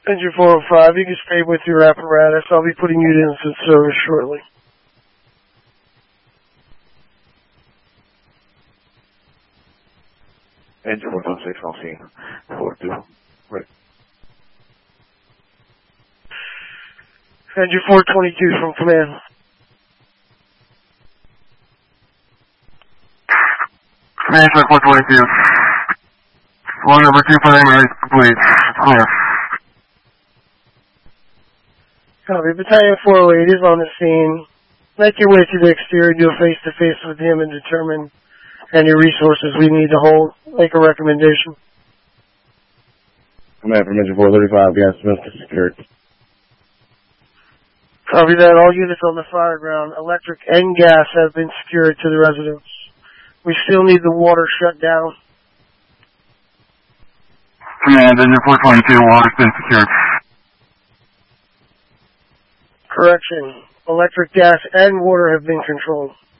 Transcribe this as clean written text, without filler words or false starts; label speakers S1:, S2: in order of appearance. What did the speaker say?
S1: Engine 405, you can stay with your apparatus. I'll be putting you into service shortly.
S2: Engine 406, I'll see. 42. Right.
S1: Engine 422 from command.
S3: Command 422. Floor number 2 preliminary complete. Clear.
S1: Copy. Battalion 408 is on the scene. Make your way to the exterior, do a face-to-face with him, and determine any resources we need to hold. Make a recommendation.
S2: Command from Engine 435, gas mask secured.
S1: Copy that. All units on the fire ground, electric and gas, have been secured to the residence. We still need the water shut down.
S3: Command, Engine 422, water's been secured.
S1: Correction. Electric, gas, and water have been controlled.